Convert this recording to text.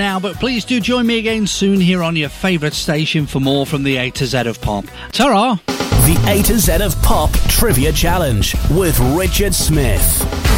now, but please do join me again soon here on your favourite station for more from the A to Z of Pop. Ta-ra! The A to Z of Pop Trivia Challenge with Richard Smith.